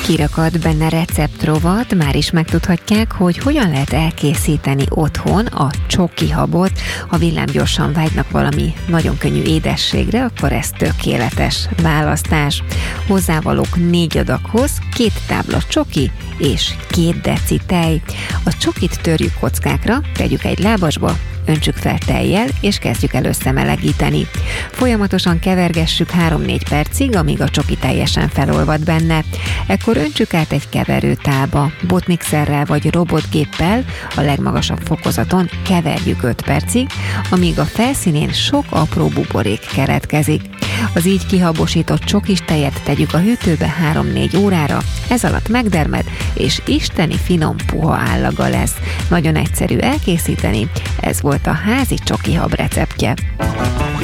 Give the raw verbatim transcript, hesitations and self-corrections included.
Kirakat benne receptrovat, már is megtudhatják, hogy hogyan lehet elkészíteni otthon a csoki habot. Ha villámgyorsan vágynak valami nagyon könnyű édességre, akkor ez tökéletes választás. Hozzávalók négy adaghoz két tábla csoki és két deci tej. A csokit törjük kockákra, tegyük egy lábasba, öntsük fel tejjel, és kezdjük el összemelegíteni. Folyamatosan kevergessük három-négy percig, amíg a csoki teljesen felolvad benne. Ekkor öntsük át egy keverőtálba. Botmixerrel vagy robotgéppel a legmagasabb fokozaton keverjük öt percig, amíg a felszínén sok apró buborék keletkezik. Az így kihabosított csokis tejet tegyük a hűtőbe három-négy órára, ez alatt megdermed, és isteni finom puha állaga lesz. Nagyon egyszerű elkészíteni, ez volt a házi csokihab receptje.